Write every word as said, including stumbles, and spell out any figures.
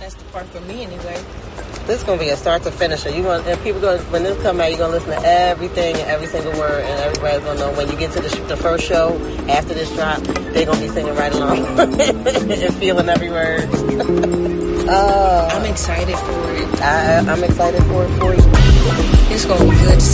That's the part for me anyway. This is gonna be a start to finish. You going and people going when this come out, you're gonna listen to everything and every single word, and everybody's gonna know when you get to the, sh- the first show after this drop, they're gonna be singing right along and feeling every word. uh, I'm excited for it. I, I'm excited for it for you. It's gonna be good to